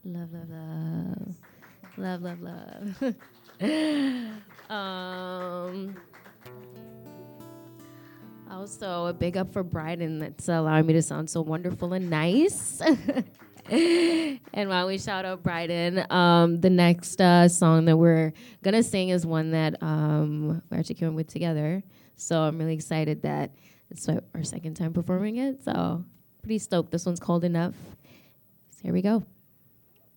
Love, love, love. Love, love, love. um, Also, a big up for Bryden that's allowing me to sound so wonderful and nice. And while we shout out Bryden, the next song that we're gonna sing is one that we actually came up with together. So I'm really excited that it's our second time performing it. So pretty stoked. This one's called Enough. So here we go.